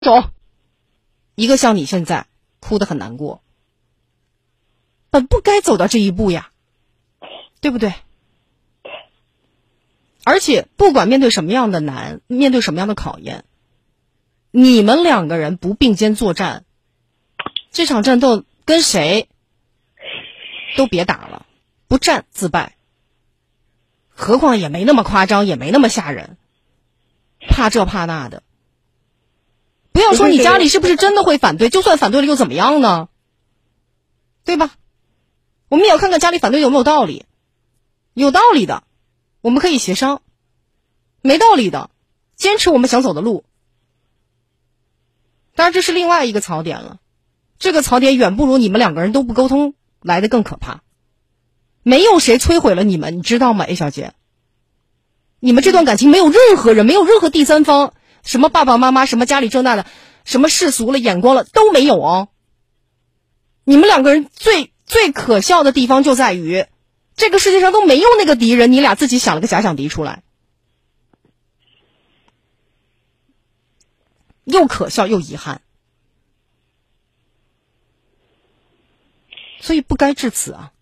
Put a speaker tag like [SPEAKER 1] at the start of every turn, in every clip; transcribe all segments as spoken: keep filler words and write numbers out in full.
[SPEAKER 1] 种，一个像你现在哭得很难过，本不该走到这一步呀，对不对？而且不管面对什么样的难，面对什么样的考验，你们两个人不并肩作战，这场战斗跟谁都别打了，不战自败。何况也没那么夸张，也没那么吓人，怕这怕那的。不要说你家里是不是真的会反对，就算反对了又怎么样呢？对吧？我们也要看看家里反对有没有道理，有道理的我们可以协商，没道理的坚持我们想走的路。当然这是另外一个槽点了，这个槽点远不如你们两个人都不沟通来的更可怕。没有谁摧毁了你们，你知道吗 A 小姐？你们这段感情没有任何人，没有任何第三方，什么爸爸妈妈，什么家里这那的，什么世俗了眼光了都没有哦。你们两个人最最可笑的地方就在于，这个世界上都没有那个敌人，你俩自己想了个假想敌出来，又可笑又遗憾，所以不该至此啊！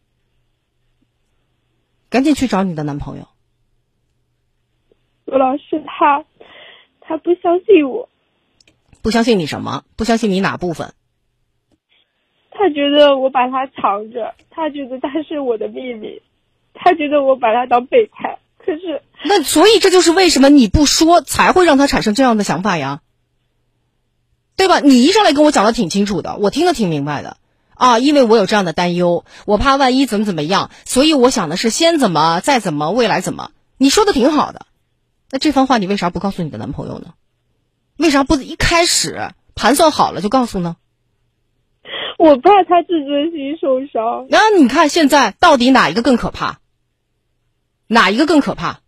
[SPEAKER 1] 赶紧去找你的男朋友。
[SPEAKER 2] 罗老师他他不相信我。
[SPEAKER 1] 不相信你什么？不相信你哪部分？
[SPEAKER 2] 他觉得我把他藏着，他觉得他是我的秘密，他觉得我把他当备胎。可是
[SPEAKER 1] 那所以这就是为什么你不说才会让他产生这样的想法呀，对吧？你一上来跟我讲的挺清楚的，我听得挺明白的啊，因为我有这样的担忧，我怕万一怎么怎么样，所以我想的是先怎么再怎么未来怎么，你说的挺好的。那这番话你为啥不告诉你的男朋友呢？为啥不一开始盘算好了就告诉呢？
[SPEAKER 2] 我怕他自尊心受伤。
[SPEAKER 1] 那你看现在到底哪一个更可怕？哪一个更可怕？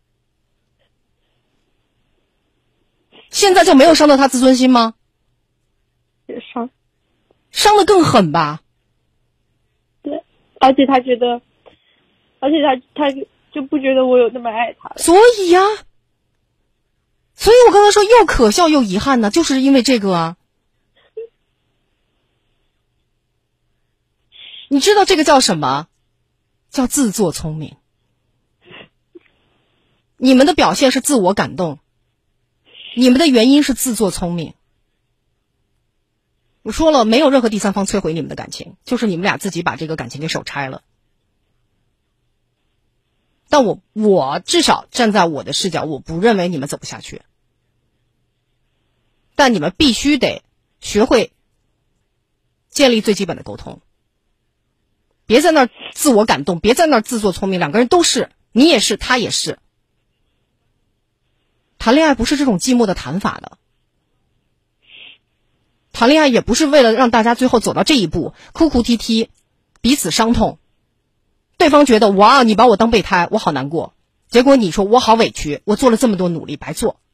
[SPEAKER 1] 现在就没有伤到他自尊心吗？
[SPEAKER 2] 也伤，
[SPEAKER 1] 伤得更狠吧？
[SPEAKER 2] 对，而且他觉得，而且他他就不觉得我有那么爱他了。
[SPEAKER 1] 所以呀、啊，所以我刚才说又可笑又遗憾呢，就是因为这个啊。你知道这个叫什么？叫自作聪明。你们的表现是自我感动，你们的原因是自作聪明。我说了，没有任何第三方摧毁你们的感情，就是你们俩自己把这个感情给手拆了。但我我至少站在我的视角，我不认为你们走不下去。但你们必须得学会建立最基本的沟通，别在那儿自我感动，别在那儿自作聪明，两个人都是，你也是，他也是。谈恋爱不是这种寂寞的谈法的，谈恋爱也不是为了让大家最后走到这一步，哭哭啼啼，彼此伤痛，对方觉得哇你把我当备胎，我好难过，结果你说我好委屈，我做了这么多努力白做，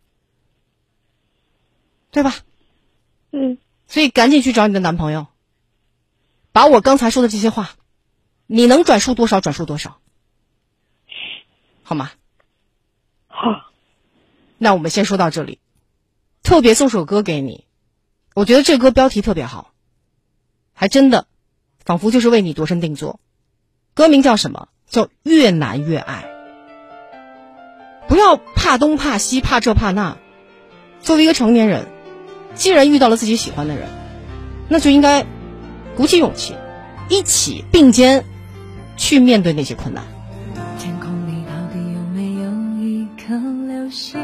[SPEAKER 1] 对吧？
[SPEAKER 2] 嗯，
[SPEAKER 1] 所以赶紧去找你的男朋友，把我刚才说的这些话，你能转述多少转述多少，好吗？
[SPEAKER 2] 好。
[SPEAKER 1] 那我们先说到这里，特别送首歌给你，我觉得这歌标题特别好，还真的仿佛就是为你度身定做。歌名叫什么？叫越难越爱。不要怕东怕西，怕这怕那，作为一个成年人，既然遇到了自己喜欢的人，那就应该鼓起勇气，一起并肩去面对那些困难。
[SPEAKER 3] 天空里到底有没有一颗流星？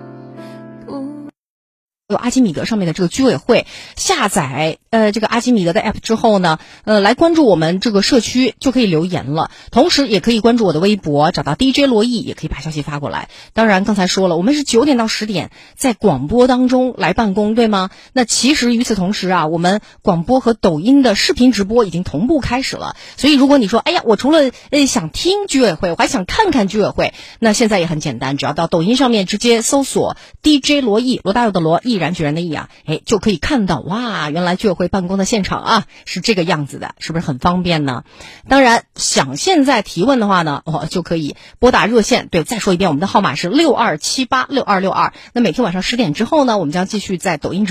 [SPEAKER 1] 有阿基米德上面的这个居委会，下载呃这个阿基米德的 app 之后呢，呃来关注我们这个社区就可以留言了，同时也可以关注我的微博，找到 D J 罗毅，也可以把消息发过来。当然刚才说了，我们是九点到十点在广播当中来办公，对吗？那其实与此同时啊，我们广播和抖音的视频直播已经同步开始了，所以如果你说哎呀我除了呃想听居委会，我还想看看居委会，那现在也很简单，只要到抖音上面直接搜索 D J 罗毅，罗大佑的罗毅， 然决然的毅啊，哎，就可以看到哇，原来居委会办公的现场啊是这个样子的，是不是很方便呢？当然，想现在提问的话呢，哦，就可以拨打热线。对，再说一遍，我们的号码是六二七八六二六二。那每天晚上十点之后呢，我们将继续在抖音直播